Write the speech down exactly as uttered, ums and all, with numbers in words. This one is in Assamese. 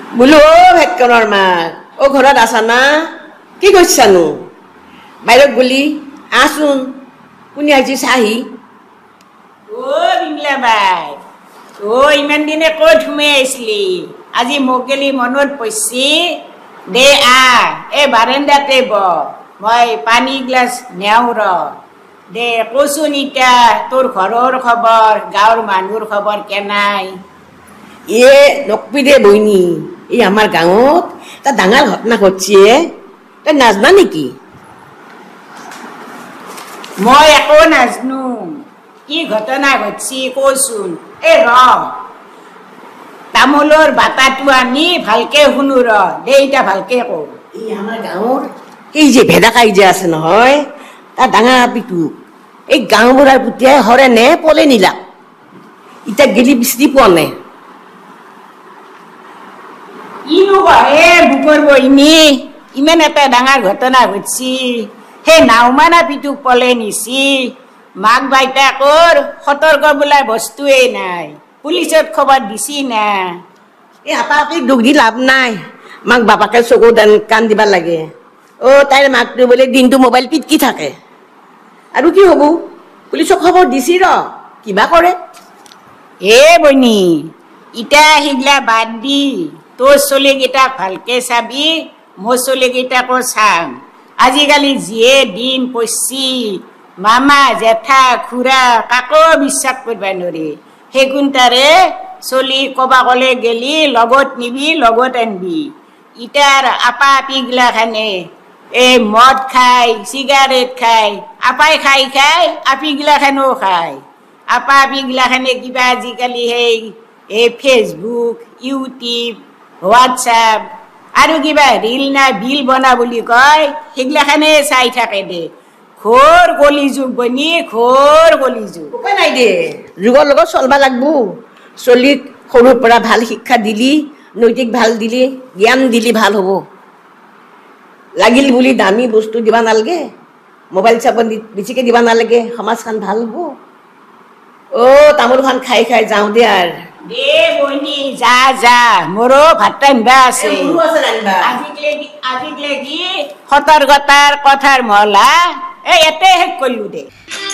বোলো অ ভেটকনৰ মা অ ঘৰত আছা না কি কৰিছানো বাহিৰত গলি আছোন কোনে আজি চাহি ও বিমলা বাই ও ইমান দিনে ক'ত ঘুমাই আছিলি আজি মোক গেলি মনত পৰছি দে আ এ বাৰান্দাতে ব মই পানী গ্লাস নেও ৰ দে কচোন ইটা তোৰ ঘৰৰ খবৰ গাঁৱৰ মানুহৰ খবৰ কেনাই এ নকবি দে বইনি এই আমাৰ গাঁৱত এটা ডাঙৰ ঘটনা ঘটছে তই নাজনা নেকি মই একো নাজনো কি ঘটনা ঘটছি কচোন এ ৰ তামোলৰ বাটাটো আনি ভালকে শুনো ৰ দে ইটা ভালকে কওঁ এই আমাৰ গাঁৱৰ এই যে ভেদাকাই যে আছে নহয় তাৰ ডাঙৰ পিটু এই গাঁওবুঢ়াৰ পুতিয়াই হৰে নে পলে নিলা ইটা গেলি বিচাৰি পোৱা নাই ইনো হে বুকৰ বইনি ইমান এটা ডাঙৰ ঘটনা ঘটছি সেই নাওমানা পিটুক পলে নিছি মাক বাইতাকৰ সতৰ্ক বোলা বস্তুৱেই নাই পুলিচত খবৰ দিছি না এই আপা আপি দুখ দি লাভ নাই মাক বাপাকে চকু কাণ দিবা লাগে অ তাইৰ মাকটো বোলে দিনটো মোবাইল পিটকি থাকে আৰু কি হ'ব পুলিচক খবৰ দিছি ৰ কিবা কৰে এ বইনি ইটা সিগলা বাদ দি তোৰ চলিকেইটাক ভালকে চাবি মোৰ চলিকেইটাকো চাম আজিকালি যিয়ে দিন পৰছি মামা জেঠা খুৰা কাকো বিশ্বাস কৰবা নৰি সেইগুণ তাৰে চলি কবা কলে গেলি লগত নিবি লগত আনবি ইটাৰ আপা আপিগিলা খানে এই মদ খাই চিগাৰেট খাই আপাই খাই খাই আপিগিলা খানেও খায় আপা আপিগিলা খানে কিবা আজিকালি সেই এই ফেচবুক ইউটিউব হোৱাটছআপ আৰু কিবা ৰিল না বিল বনা বুলি কয় সেইগিলাখানে চাই থাকে দে ঘোৰ কলিযুগ বনি ঘোৰ কলিযুগ উপায় নাই দে যুগৰ লগত চলবা লাগবো চলিক সৰুৰ পৰা ভাল শিক্ষা দিলি নৈতিক ভাল দিলি জ্ঞান দিলি ভাল হ'ব লাগিল বুলি দামী বস্তু দিবা নালাগে মোবাইল চাবন বেছিকে দিবা নালাগে সমাজখন ভাল হ'ব অ তামোলখন খাই খাই যাওঁ দে আৰু দে বইনি যা যা মোৰো ভাত ৰান্ধবা আছে আজিক লেগি সতৰ্কতাৰ কথাৰ মহলা এই এতে শেষ কৰিলো দে